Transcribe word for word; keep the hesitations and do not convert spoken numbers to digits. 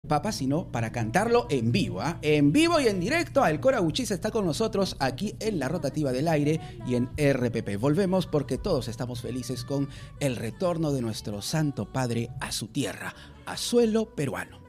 Papa, sino para cantarlo en vivo, ¿eh? En vivo y en directo. Alcora Uchis está con nosotros aquí en la Rotativa del Aire y en R P P. Volvemos porque todos estamos felices con el retorno de nuestro Santo Padre a su tierra, a suelo peruano.